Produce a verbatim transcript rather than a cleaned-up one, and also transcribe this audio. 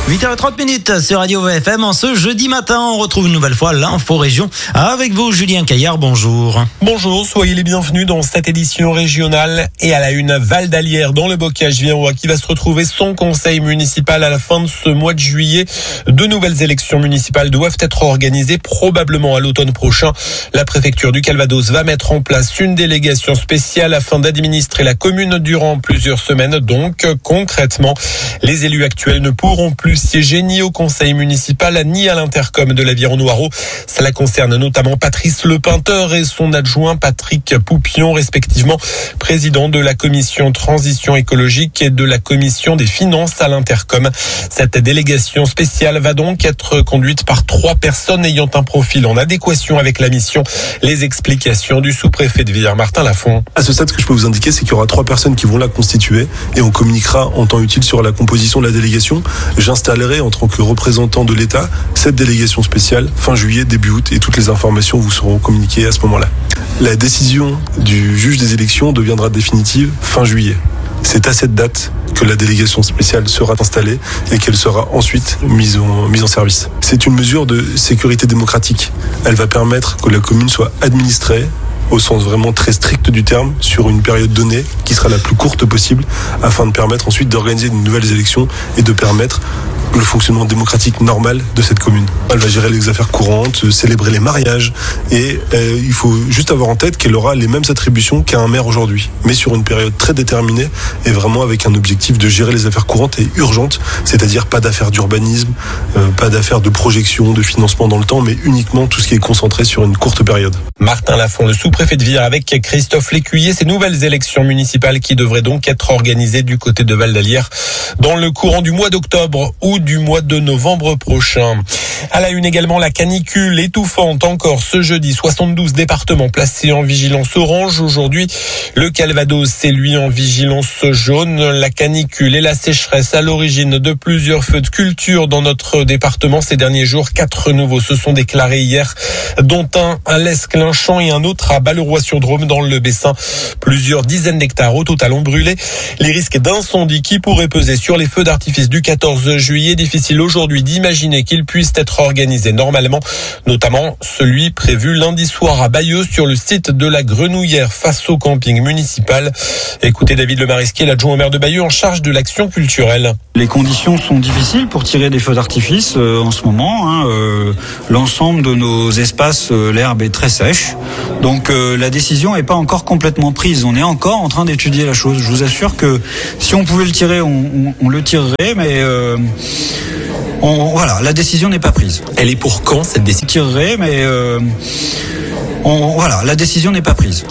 huit heures trente sur Radio V F M. En ce jeudi matin, on retrouve une nouvelle fois l'info région avec vous, Julien Caillard. Bonjour. Bonjour, soyez les bienvenus dans cette édition régionale. Et à la une, Val d'Alière dans le Bocage-Virois qui va se retrouver sans conseil municipal à la fin de ce mois de juillet. De nouvelles élections municipales doivent être organisées probablement à l'automne prochain. La préfecture du Calvados va mettre en place une délégation spéciale afin d'administrer la commune durant plusieurs semaines. Donc, concrètement, les élus actuels ne pourront plus siéger ni au conseil municipal ni à l'intercom de l'Aviron-Noireau. Cela concerne notamment Patrice Lepeinteur et son adjoint Patrick Poupion, respectivement président de la commission transition écologique et de la commission des finances à l'intercom. Cette délégation spéciale va donc être conduite par trois personnes ayant un profil en adéquation avec la mission. Les explications du sous-préfet de Villers, Martin Lafont. À ce stade, ce que je peux vous indiquer, c'est qu'il y aura trois personnes qui vont la constituer et on communiquera en temps utile sur la composition de la délégation. J'installerai en tant que représentant de l'État cette délégation spéciale fin juillet, début août et toutes les informations vous seront communiquées à ce moment-là. La décision du juge des élections deviendra définitive fin juillet. C'est à cette date que la délégation spéciale sera installée et qu'elle sera ensuite mise en, mise en service. C'est une mesure de sécurité démocratique. Elle va permettre que la commune soit administrée au sens vraiment très strict du terme, sur une période donnée qui sera la plus courte possible, afin de permettre ensuite d'organiser de nouvelles élections et de permettre le fonctionnement démocratique normal de cette commune. Elle va gérer les affaires courantes, célébrer les mariages, et euh, il faut juste avoir en tête qu'elle aura les mêmes attributions qu'un maire aujourd'hui, mais sur une période très déterminée et vraiment avec un objectif de gérer les affaires courantes et urgentes, c'est-à-dire pas d'affaires d'urbanisme, euh, pas d'affaires de projection, de financement dans le temps, mais uniquement tout ce qui est concentré sur une courte période. Martin Lafont, le sous-préfet de Vire, avec Christophe Lécuyer, ces nouvelles élections municipales qui devraient donc être organisées du côté de Val d'Alière dans le courant du mois d'octobre ou du mois de novembre prochain. À la une également, la canicule étouffante encore ce jeudi. soixante-douze départements placés en vigilance orange. Aujourd'hui, le Calvados est lui en vigilance jaune. La canicule et la sécheresse à l'origine de plusieurs feux de culture dans notre département ces derniers jours. Quatre nouveaux se sont déclarés hier, dont un à l'Esclinchamp et un autre à Balleroy-sur-Drôme dans le Bessin. Plusieurs dizaines d'hectares au total ont brûlé. Les risques d'incendie qui pourraient peser sur les feux d'artifice du quatorze juillet, difficile aujourd'hui d'imaginer qu'ils puissent être organisés normalement, notamment celui prévu lundi soir à Bayeux sur le site de la Grenouillère face au camping municipal. Écoutez David Lemarisquier, l'adjoint au maire de Bayeux en charge de l'action culturelle. Les conditions sont difficiles pour tirer des feux d'artifice euh, en ce moment. Hein, euh, l'ensemble de nos espaces, euh, l'herbe est très sèche. Donc euh, la décision n'est pas encore complètement prise. On est encore en train d'étudier la chose. Je vous assure que si on pouvait le tirer, on, on, on le tirerait, mais euh, on, voilà, la décision n'est pas prise. Elle est pour quand cette décision ? On tirerait, mais euh, on, voilà, la décision n'est pas prise.